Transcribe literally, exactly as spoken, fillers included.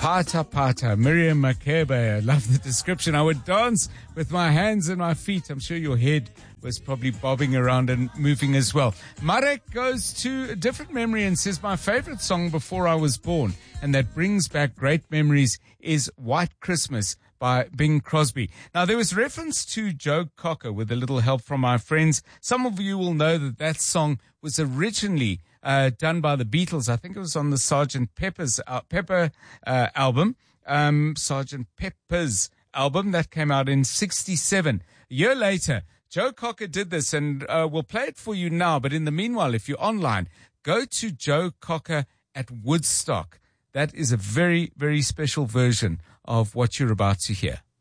Pata Pata, Miriam Makeba. I love the description. I would dance with my hands and my feet. I'm sure your head was probably bobbing around and moving as well. Marek goes to a different memory and says, my favorite song before I was born, and that brings back great memories, is White Christmas by Bing Crosby. Now, there was reference to Joe Cocker with a little help from my friends. Some of you will know that that song was originally uh, done by the Beatles. I think it was on the Sergeant Pepper's uh, Pepper uh, album, um, Sergeant Pepper's album that came out in sixty-seven. A year later, Joe Cocker did this, and uh, we'll play it for you now. But in the meanwhile, if you're online, go to Joe Cocker at Woodstock. That is a very, very special version of what you're about to hear.